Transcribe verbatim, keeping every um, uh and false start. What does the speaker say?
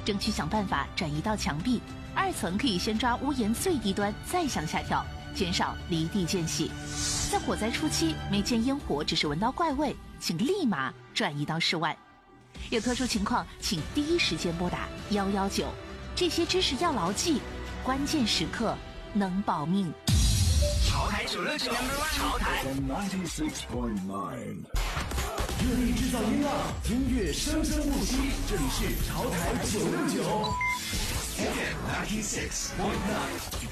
争取想办法转移到墙壁。二层可以先抓屋檐最低端，再向下跳，减少离地间隙。在火灾初期，没见烟火，只是闻到怪味，请立马转移到室外。有特殊情况，请第一时间拨打一一九。这些知识要牢记，关键时刻能保命。 潮台九六九，潮台 ninety-six point nine， 热力制造音浪，音乐生生不息。这里是潮台九六九 ，F M ninety-six point nine。